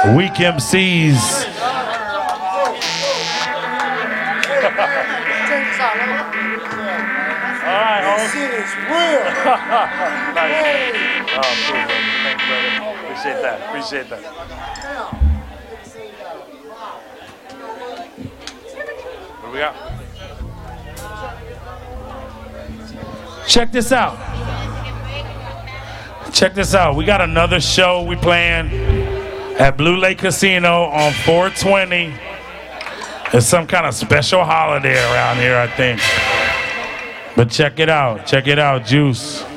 Weak MCs. This shit is real. Nice. Oh, cool, brother. Thank you, brother. Appreciate that. Appreciate that. What do we got? Check this out. Check this out. We got another show we playing at Blue Lake Casino on 420. It's some kind of special holiday around here, I think. But check it out. Check it out, Juice.